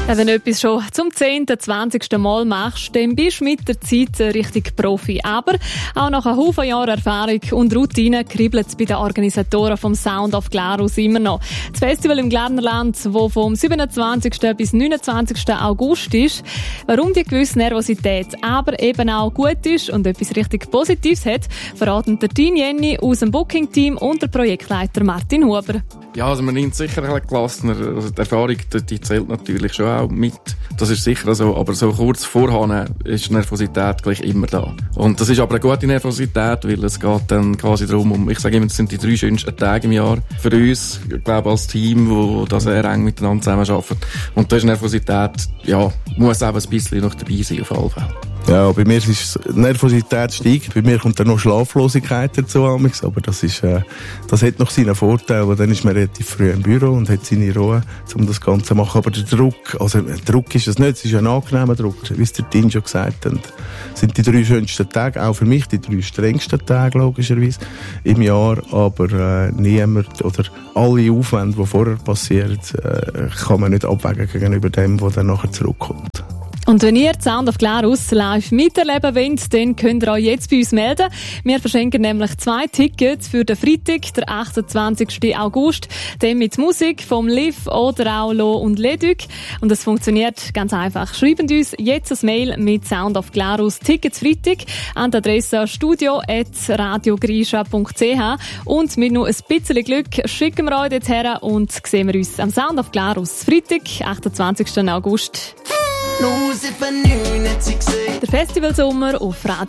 Wenn du etwas schon zum 10., 20. Mal machst, dann bist du mit der Zeit richtig Profi. Aber auch nach einem Haufen Jahren Erfahrung und Routine kribbelt es bei den Organisatoren vom Sound of Glarus immer noch. Das Festival im Glarnerland, das vom 27. bis 29. August ist. Warum die gewisse Nervosität aber eben auch gut ist und etwas richtig Positives hat, verraten der Dean Jenny aus dem Booking-Team und der Projektleiter Martin Huber. Ja, also man nimmt sicher ein gelassener. Also die Erfahrung, die zählt natürlich schon auch mit. Das ist sicher so. Aber so kurz vorher ist die Nervosität gleich immer da. Und das ist aber eine gute Nervosität, weil es geht dann quasi darum, ich sage immer, das sind die 3 schönsten Tage im Jahr für uns. Ich glaube, als Team, wo das sehr eng miteinander zusammenarbeitet. Und da ist Nervosität, ja, muss auch ein bisschen noch dabei sein, auf alle Fälle. Ja, bei mir ist Nervosität steigt. Bei mir kommt dann noch Schlaflosigkeit dazu, aber das hat noch seinen Vorteil, weil dann ist man relativ früh im Büro und hat seine Ruhe, um das Ganze zu machen. Aber der Druck ist es nicht, es ist ein angenehmer Druck. Wie es der Dean schon gesagt hat, sind die 3 schönsten Tage, auch für mich die 3 strengsten Tage, logischerweise, im Jahr. Aber niemand oder alle Aufwände, die vorher passieren, kann man nicht abwägen gegenüber dem, was dann nachher zurückkommt. Und wenn ihr Sound of Glarus live miterleben wollt, dann könnt ihr euch jetzt bei uns melden. Wir verschenken nämlich 2 Tickets für den Freitag, der 28. August. Dann mit Musik vom Liv oder auch Lo und Leduc. Und es funktioniert ganz einfach. Schreibt uns jetzt ein Mail mit Sound of Glarus Tickets Freitag an die Adresse studio@radiogrisha.ch. Und mit nur ein bisschen Glück schicken wir euch dort her und sehen wir uns am Sound of Glarus Freitag, 28. August. Der Festivalsommer auf Radio